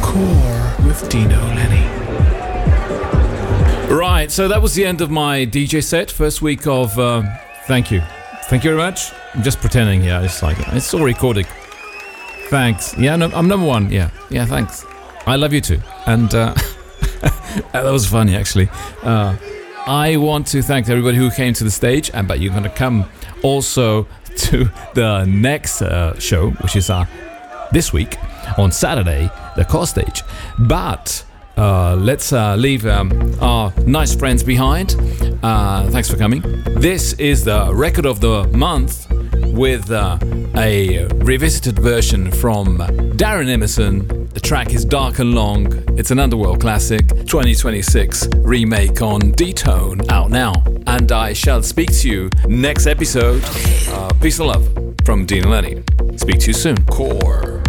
Core with Dino Lenny. Right, so that was the end of my DJ set. First week of... thank you. Thank you very much. I'm just pretending, yeah, it's all recorded. Thanks. Yeah, no, I'm number one. Yeah, thanks. I love you too. And that was funny, actually. I want to thank everybody who came to the stage, but you're going to come also to the next show, which is this week on Saturday, the core stage. But let's leave our nice friends behind. Thanks for coming. This is the record of the month with a revisited version from Darren Emerson. The track is Dark and Long. It's an Underworld classic, 2026 remake on D-Tone, out now. And I shall speak to you next episode. Peace and love from Dino Lenny. Speak to you soon. Core.